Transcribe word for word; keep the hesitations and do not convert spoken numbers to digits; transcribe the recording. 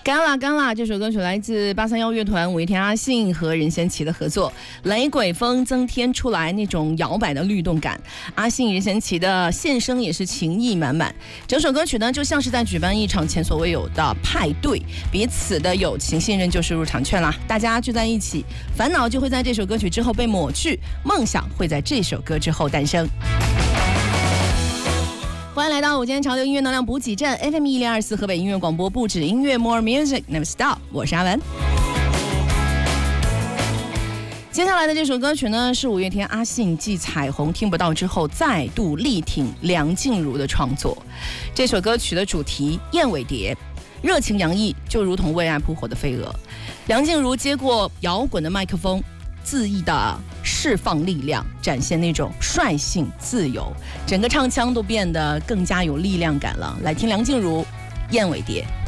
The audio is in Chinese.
干啦干啦！这首歌曲来自八三幺乐团五月天阿信和任贤齐的合作，雷鬼风增添出来那种摇摆的律动感。阿信、任贤齐的现声也是情意满满。整首歌曲呢，就像是在举办一场前所未有的派对，彼此的友情信任就是入场券啦。大家聚在一起，烦恼就会在这首歌曲之后被抹去，梦想会在这首歌之后诞生。欢迎来到午间潮流音乐能量补给站 F M 一零二四河北音乐广播，不止音乐 More Music Never Stop， 我是阿文。接下来的这首歌曲呢，是五月天阿信继彩虹听不到之后再度力挺梁静茹的创作。这首歌曲的主题燕尾蝶，热情洋溢，就如同为爱扑火的飞蛾。梁静茹接过摇滚的麦克风，恣意的释放力量，展现那种率性自由，整个唱腔都变得更加有力量感了。来听梁静茹《燕尾蝶》。